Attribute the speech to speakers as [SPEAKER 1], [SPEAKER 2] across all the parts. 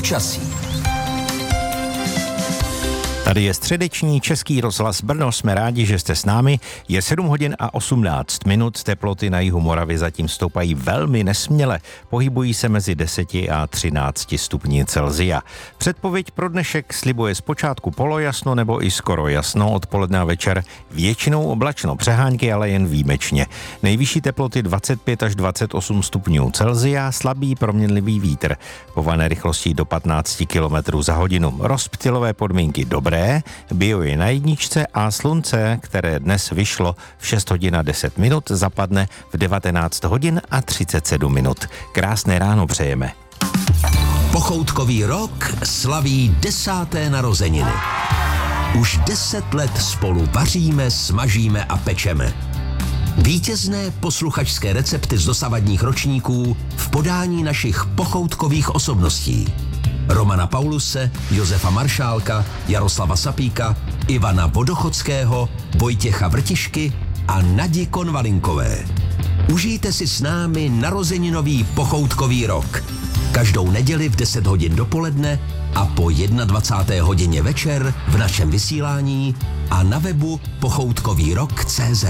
[SPEAKER 1] Počasí.
[SPEAKER 2] Tady je středeční Český rozhlas Brno, jsme rádi, že jste s námi. Je 7 hodin a 18 minut, teploty na jihu Moravy zatím stoupají velmi nesměle, pohybují se mezi 10 a 13 stupni Celsia. Předpověď pro dnešek slibuje zpočátku polojasno nebo i skoro jasno, odpoledne a večer většinou oblačno, přehánky ale jen výjimečně. Nejvyšší teploty 25 až 28 stupňů Celsia, slabý proměnlivý vítr, pované rychlostí do 15 km za hodinu. Rozptylové podmínky dobré, bio je na jedničce a slunce, které dnes vyšlo v 6 hodin a 10 minut, zapadne v 19 hodin a 37 minut. Krásné ráno přejeme.
[SPEAKER 1] Pochoutkový rok slaví 10. narozeniny. Už 10 let spolu vaříme, smažíme a pečeme. Vítězné posluchačské recepty z dosavadních ročníků v podání našich pochoutkových osobností. Romana Pauluse, Josefa Maršálka, Jaroslava Sapíka, Ivana Vodochodského, Vojtěcha Vrtišky a Nadi Konvalinkové. Užijte si s námi narozeninový pochoutkový rok. Každou neděli v 10 hodin dopoledne a po 21. hodině večer v našem vysílání a na webu pochoutkovýrok.cz.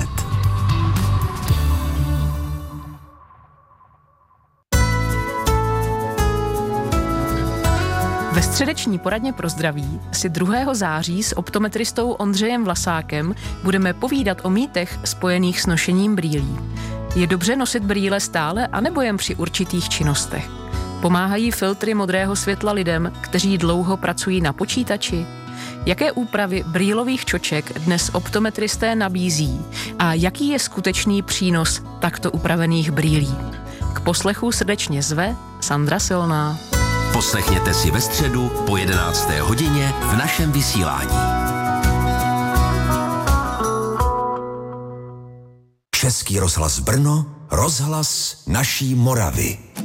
[SPEAKER 3] Ve středeční poradně pro zdraví si 2. září s optometristou Ondřejem Vlasákem budeme povídat o mýtech spojených s nošením brýlí. Je dobře nosit brýle stále anebo jen při určitých činnostech? Pomáhají filtry modrého světla lidem, kteří dlouho pracují na počítači? Jaké úpravy brýlových čoček dnes optometristé nabízí a jaký je skutečný přínos takto upravených brýlí? K poslechu srdečně zve Sandra Silná.
[SPEAKER 1] Poslechněte si ve středu po 11. hodině v našem vysílání. Český rozhlas Brno, rozhlas naší Moravy.